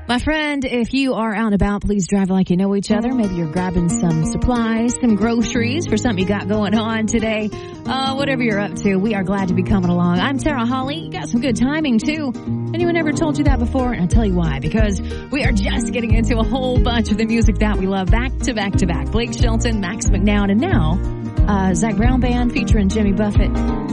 My friend, if you are out and about, please drive like you know each other. Maybe you're grabbing some supplies, some groceries for something you got going on today. Whatever you're up to, we are glad to be coming along. I'm Tara Holly. You got some good timing, too. Anyone ever told you that before? And I'll tell you why. Because we are just getting into a whole bunch of the music that we love back to back to back. Blake Shelton, Max McNown, and now Zach Brown Band featuring Jimmy Buffett.